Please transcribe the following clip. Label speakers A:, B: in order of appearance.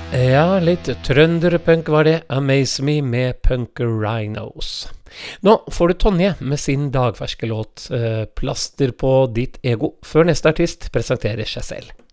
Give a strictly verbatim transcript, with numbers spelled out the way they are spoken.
A: Ja, litt trønderpunk var det, Amaze Me med Punk Rhinos. Nå får du Tonje med sin dagferske låt, eh, Plaster på ditt ego, før neste artist presenterer seg selv.